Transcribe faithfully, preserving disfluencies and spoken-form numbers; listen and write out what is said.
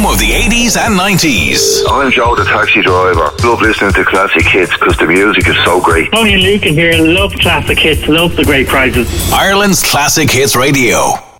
home of the eighties and nineties. I'm Joe the taxi driver. Love listening to classic hits because the music is so great. Tony and Luke in here. Love classic hits. Love the great prizes. Ireland's Classic Hits Radio.